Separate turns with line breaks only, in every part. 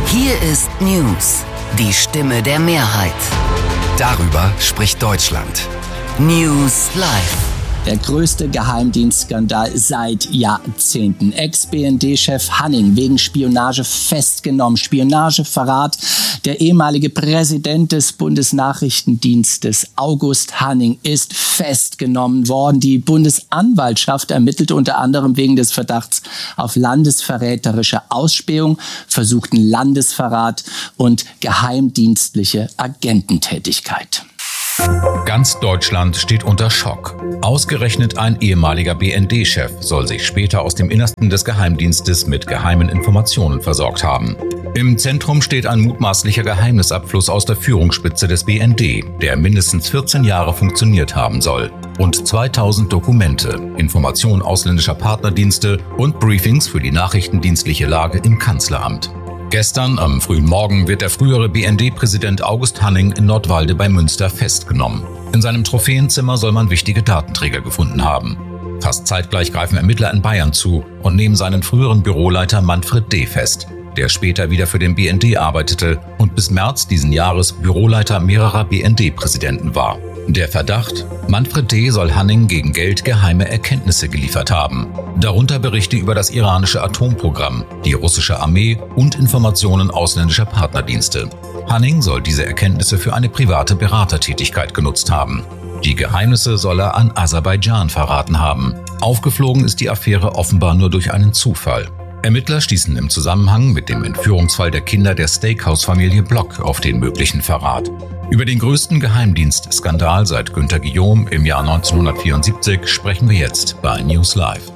Hier ist News, die Stimme der Mehrheit. Darüber spricht Deutschland. News Live.
Der größte Geheimdienstskandal seit Jahrzehnten. Ex-BND-Chef Hanning wegen Spionage festgenommen. Spionageverrat. Der ehemalige Präsident des Bundesnachrichtendienstes, August Hanning, ist festgenommen worden. Die Bundesanwaltschaft ermittelte unter anderem wegen des Verdachts auf landesverräterische Ausspähung, versuchten Landesverrat und geheimdienstliche Agententätigkeit.
Ganz Deutschland steht unter Schock. Ausgerechnet ein ehemaliger BND-Chef soll sich später aus dem Innersten des Geheimdienstes mit geheimen Informationen versorgt haben. Im Zentrum steht ein mutmaßlicher Geheimnisabfluss aus der Führungsspitze des BND, der mindestens 14 Jahre funktioniert haben soll. Und 2000 Dokumente, Informationen ausländischer Partnerdienste und Briefings für die nachrichtendienstliche Lage im Kanzleramt. Gestern am frühen Morgen wird der frühere BND-Präsident August Hanning in Nordwalde bei Münster festgenommen. In seinem Trophäenzimmer soll man wichtige Datenträger gefunden haben. Fast zeitgleich greifen Ermittler in Bayern zu und nehmen seinen früheren Büroleiter Manfred D. fest, der später wieder für den BND arbeitete und bis März diesen Jahres Büroleiter mehrerer BND-Präsidenten war. Der Verdacht: Manfred D. soll Hanning gegen Geld geheime Erkenntnisse geliefert haben. Darunter Berichte über das iranische Atomprogramm, die russische Armee und Informationen ausländischer Partnerdienste. Hanning soll diese Erkenntnisse für eine private Beratertätigkeit genutzt haben. Die Geheimnisse soll er an Aserbaidschan verraten haben. Aufgeflogen ist die Affäre offenbar nur durch einen Zufall. Ermittler stießen im Zusammenhang mit dem Entführungsfall der Kinder der Steakhouse-Familie Block auf den möglichen Verrat. Über den größten Geheimdienstskandal seit Günter Guillaume im Jahr 1974 sprechen wir jetzt bei News Live.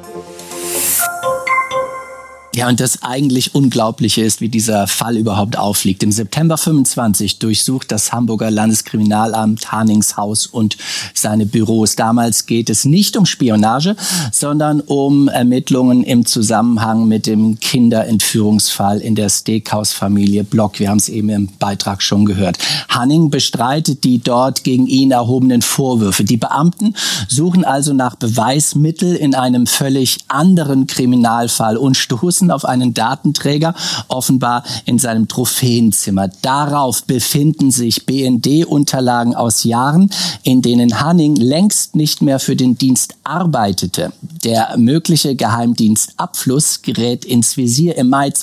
Ja, und das eigentlich Unglaubliche ist, wie dieser Fall überhaupt aufliegt. Im September 25 durchsucht das Hamburger Landeskriminalamt Hannings Haus und seine Büros. Damals geht es nicht um Spionage, sondern um Ermittlungen im Zusammenhang mit dem Kinderentführungsfall in der Steakhouse-Familie Block. Wir haben es eben im Beitrag schon gehört. Hanning bestreitet die dort gegen ihn erhobenen Vorwürfe. Die Beamten suchen also nach Beweismitteln in einem völlig anderen Kriminalfall und stoßen auf einen Datenträger, offenbar in seinem Trophäenzimmer. Darauf befinden sich BND-Unterlagen aus Jahren, in denen Hanning längst nicht mehr für den Dienst arbeitete. Der mögliche Geheimdienstabfluss gerät ins Visier. Im Mai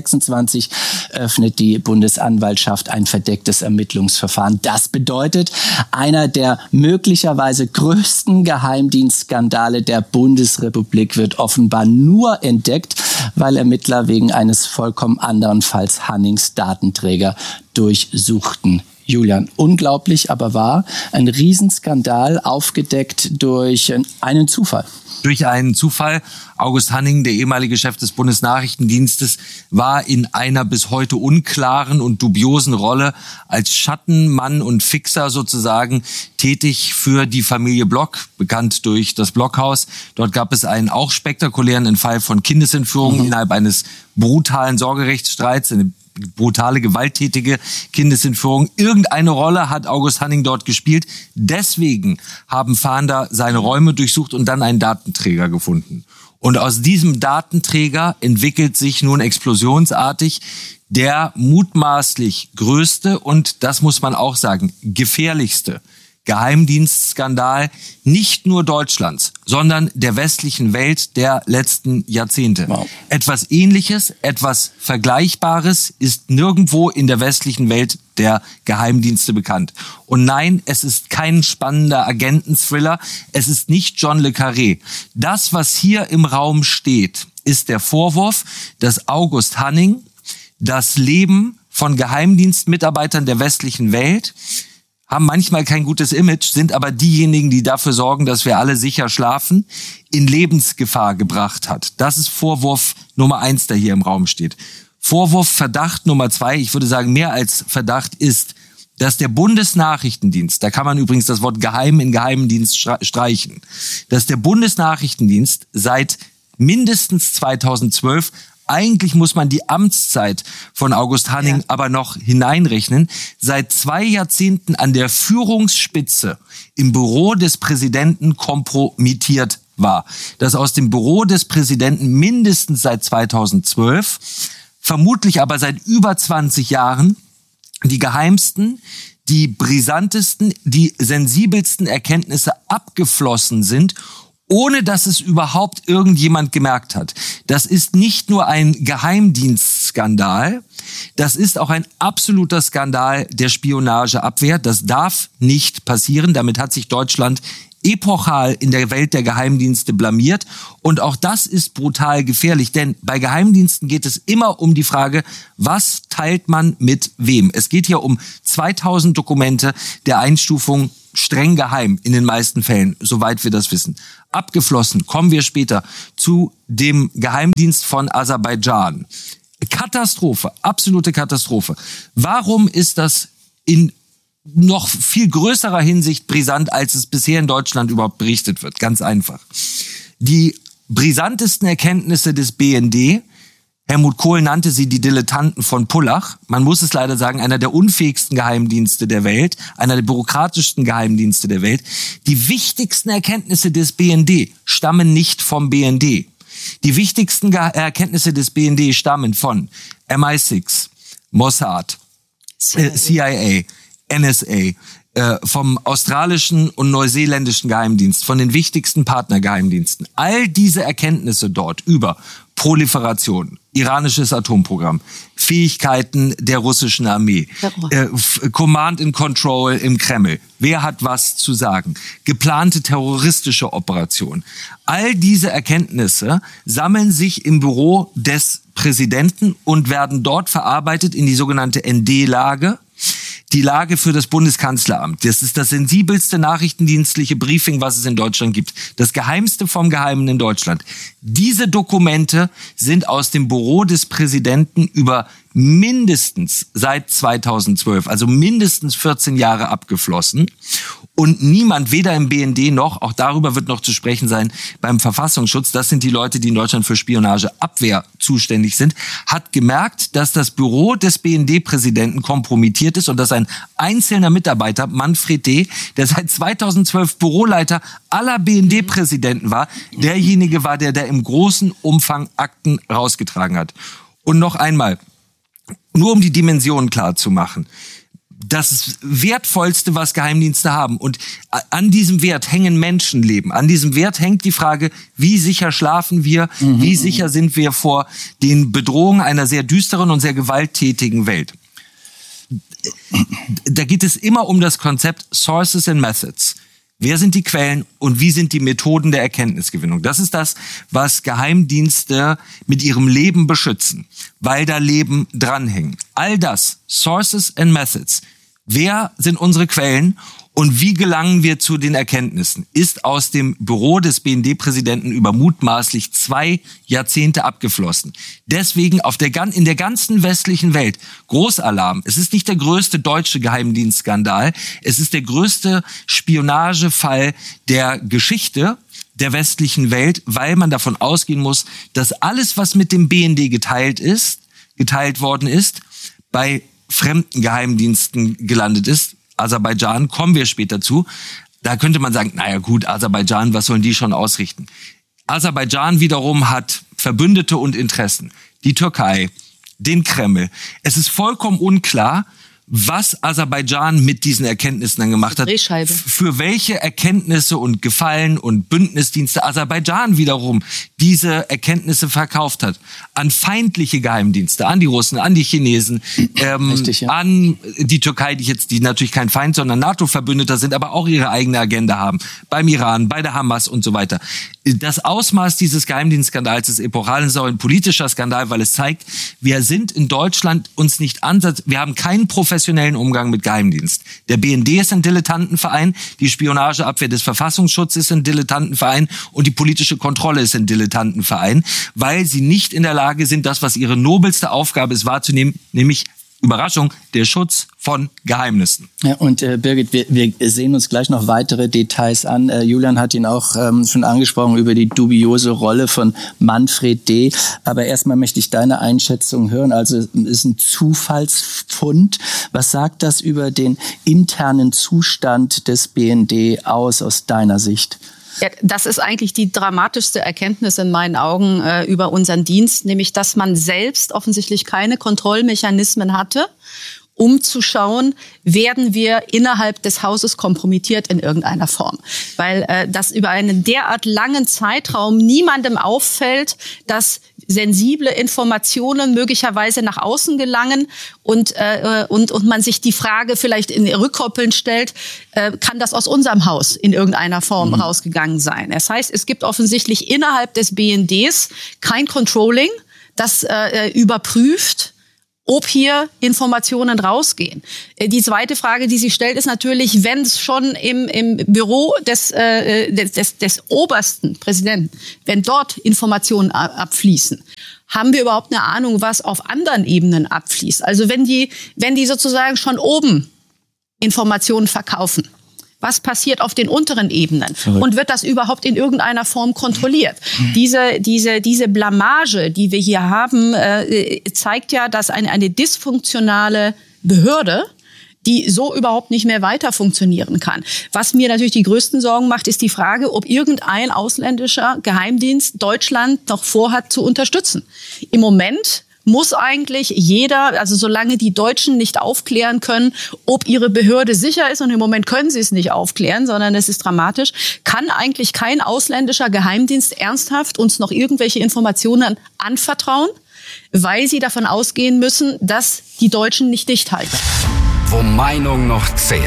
2026 öffnet die Bundesanwaltschaft ein verdecktes Ermittlungsverfahren. Das bedeutet, einer der möglicherweise größten Geheimdienstskandale der Bundesrepublik wird offenbar nur entdeckt, weil Ermittler wegen eines vollkommen anderen Falls Hannings Datenträger durchsuchten. Julian, unglaublich, aber wahr. Ein Riesenskandal, aufgedeckt durch einen Zufall.
Durch einen Zufall. August Hanning, der ehemalige Chef des Bundesnachrichtendienstes, war in einer bis heute unklaren und dubiosen Rolle als Schattenmann und Fixer sozusagen tätig für die Familie Block, bekannt durch das Blockhaus. Dort gab es einen auch spektakulären Fall von Kindesentführung innerhalb eines brutalen Sorgerechtsstreits, eine brutale, gewalttätige Kindesentführung. Irgendeine Rolle hat August Hanning dort gespielt. Deswegen haben Fahnder seine Räume durchsucht und dann einen Datenträger gefunden. Und aus diesem Datenträger entwickelt sich nun explosionsartig der mutmaßlich größte und, das muss man auch sagen, gefährlichste Geheimdienstskandal nicht nur Deutschlands, sondern der westlichen Welt der letzten Jahrzehnte. Wow. Etwas Ähnliches, etwas Vergleichbares ist nirgendwo in der westlichen Welt der Geheimdienste bekannt. Und nein, es ist kein spannender Agenten-Thriller, es ist nicht John le Carré. Das, was hier im Raum steht, ist der Vorwurf, dass August Hanning das Leben von Geheimdienstmitarbeitern der westlichen Welt haben manchmal kein gutes Image, sind aber diejenigen, die dafür sorgen, dass wir alle sicher schlafen, in Lebensgefahr gebracht hat. Das ist Vorwurf Nummer 1, der hier im Raum steht. Vorwurf, Verdacht Nummer 2, ich würde sagen mehr als Verdacht, ist, dass der Bundesnachrichtendienst, da kann man übrigens das Wort geheim in Geheimdienst streichen, dass der Bundesnachrichtendienst seit mindestens 2012, eigentlich muss man die Amtszeit von August Hanning aber noch hineinrechnen, seit 2 Jahrzehnten an der Führungsspitze im Büro des Präsidenten kompromittiert war. Dass aus dem Büro des Präsidenten mindestens seit 2012 vermutlich aber seit über 20 Jahren die geheimsten, die brisantesten, die sensibelsten Erkenntnisse abgeflossen sind, ohne dass es überhaupt irgendjemand gemerkt hat. Das ist nicht nur ein Geheimdienstskandal, das ist auch ein absoluter Skandal der Spionageabwehr. Das darf nicht passieren. Damit hat sich Deutschland epochal in der Welt der Geheimdienste blamiert. Und auch das ist brutal gefährlich, denn bei Geheimdiensten geht es immer um die Frage, was teilt man mit wem? Es geht hier um 2000 Dokumente der Einstufung streng geheim in den meisten Fällen, soweit wir das wissen. Abgeflossen kommen wir später zu dem Geheimdienst von Aserbaidschan. Katastrophe, absolute Katastrophe. Warum ist das in noch viel größerer Hinsicht brisant, als es bisher in Deutschland überhaupt berichtet wird? Ganz einfach. Die brisantesten Erkenntnisse des BND, Helmut Kohl nannte sie die Dilettanten von Pullach. Man muss es leider sagen, einer der unfähigsten Geheimdienste der Welt, einer der bürokratischsten Geheimdienste der Welt. Die wichtigsten Erkenntnisse des BND stammen nicht vom BND. Die wichtigsten Erkenntnisse des BND stammen von MI6, Mossad, CIA, NSA, vom australischen und neuseeländischen Geheimdienst, von den wichtigsten Partnergeheimdiensten. All diese Erkenntnisse dort über Proliferation, iranisches Atomprogramm, Fähigkeiten der russischen Armee, Command and Control im Kreml, wer hat was zu sagen, geplante terroristische Operationen. All diese Erkenntnisse sammeln sich im Büro des Präsidenten und werden dort verarbeitet in die sogenannte ND-Lage. Die Lage für das Bundeskanzleramt. Das ist das sensibelste nachrichtendienstliche Briefing, was es in Deutschland gibt. Das Geheimste vom Geheimen in Deutschland. Diese Dokumente sind aus dem Büro des Präsidenten über mindestens seit 2012, also mindestens 14 Jahre abgeflossen. Und niemand, weder im BND noch, auch darüber wird noch zu sprechen sein, beim Verfassungsschutz, das sind die Leute, die in Deutschland für Spionageabwehr zuständig sind, hat gemerkt, dass das Büro des BND-Präsidenten kompromittiert ist und dass ein einzelner Mitarbeiter, Manfred D., der seit 2012 Büroleiter aller BND-Präsidenten war, derjenige war, der im großen Umfang Akten rausgetragen hat. Und noch einmal, nur um die Dimensionen klar zu machen, das Wertvollste, was Geheimdienste haben. Und an diesem Wert hängen Menschenleben. An diesem Wert hängt die Frage, wie sicher schlafen wir, wie sicher sind wir vor den Bedrohungen einer sehr düsteren und sehr gewalttätigen Welt. Da geht es immer um das Konzept Sources and Methods. Wer sind die Quellen und wie sind die Methoden der Erkenntnisgewinnung? Das ist das, was Geheimdienste mit ihrem Leben beschützen, weil da Leben dranhängen. All das, Sources and Methods, wer sind unsere Quellen und wie gelangen wir zu den Erkenntnissen, ist aus dem Büro des BND-Präsidenten über mutmaßlich 2 Jahrzehnte abgeflossen. Deswegen in der ganzen westlichen Welt Großalarm. Es ist nicht der größte deutsche Geheimdienstskandal, es ist der größte Spionagefall der Geschichte der westlichen Welt, weil man davon ausgehen muss, dass alles, was mit dem BND geteilt worden ist, bei fremden Geheimdiensten gelandet ist. Aserbaidschan, kommen wir später zu. Da könnte man sagen, naja gut, Aserbaidschan, was sollen die schon ausrichten? Aserbaidschan wiederum hat Verbündete und Interessen. Die Türkei, den Kreml. Es ist vollkommen unklar, was Aserbaidschan mit diesen Erkenntnissen dann gemacht hat.
Drehscheibe.
Für welche Erkenntnisse und Gefallen und Bündnisdienste Aserbaidschan wiederum diese Erkenntnisse verkauft hat. An feindliche Geheimdienste, an die Russen, an die Chinesen,
Richtig, ja.
An die Türkei, die natürlich kein Feind, sondern NATO-Verbündeter sind, aber auch ihre eigene Agenda haben. Beim Iran, bei der Hamas und so weiter. Das Ausmaß dieses Geheimdienstskandals ist epochal, es ist auch ein politischer Skandal, weil es zeigt, wir sind in Deutschland uns nicht wir haben keinen professionellen Umgang mit Geheimdienst. Der BND ist ein Dilettantenverein, die Spionageabwehr des Verfassungsschutzes ist ein Dilettantenverein und die politische Kontrolle ist ein Dilettantenverein, weil sie nicht in der Lage sind, das, was ihre nobelste Aufgabe ist, wahrzunehmen, nämlich Überraschung, der Schutz von Geheimnissen.
Ja, und Birgit, wir sehen uns gleich noch weitere Details an. Julian hat ihn auch schon angesprochen über die dubiose Rolle von Manfred D. Aber erstmal möchte ich deine Einschätzung hören. Also es ist ein Zufallsfund. Was sagt das über den internen Zustand des BND aus deiner Sicht?
Ja, das ist eigentlich die dramatischste Erkenntnis in meinen Augen über unseren Dienst, nämlich dass man selbst offensichtlich keine Kontrollmechanismen hatte, um zu schauen, werden wir innerhalb des Hauses kompromittiert in irgendeiner Form. Weil das über einen derart langen Zeitraum niemandem auffällt, dass sensible Informationen möglicherweise nach außen gelangen und man sich die Frage vielleicht in Rückkoppeln stellt, kann das aus unserem Haus in irgendeiner Form rausgegangen sein? Das heißt, es gibt offensichtlich innerhalb des BNDs kein Controlling, das überprüft, ob hier Informationen rausgehen. Die zweite Frage, die sie stellt, ist natürlich, wenn es schon im Büro des obersten Präsidenten, wenn dort Informationen abfließen, haben wir überhaupt eine Ahnung, was auf anderen Ebenen abfließt? Also wenn die sozusagen schon oben Informationen verkaufen, was passiert auf den unteren Ebenen? Verrückt. Und wird das überhaupt in irgendeiner Form kontrolliert? Diese Blamage, die wir hier haben, zeigt ja, dass eine dysfunktionale Behörde, die so überhaupt nicht mehr weiter funktionieren kann. Was mir natürlich die größten Sorgen macht, ist die Frage, ob irgendein ausländischer Geheimdienst Deutschland noch vorhat zu unterstützen. Im Moment muss eigentlich jeder, also solange die Deutschen nicht aufklären können, ob ihre Behörde sicher ist, und im Moment können sie es nicht aufklären, sondern es ist dramatisch, kann eigentlich kein ausländischer Geheimdienst ernsthaft uns noch irgendwelche Informationen anvertrauen, weil sie davon ausgehen müssen, dass die Deutschen nicht dicht halten.
Wo Meinung noch zählt.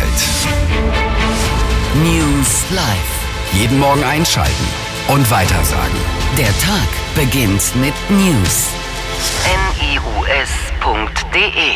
News Live. Jeden Morgen einschalten und weitersagen. Der Tag beginnt mit News. news.de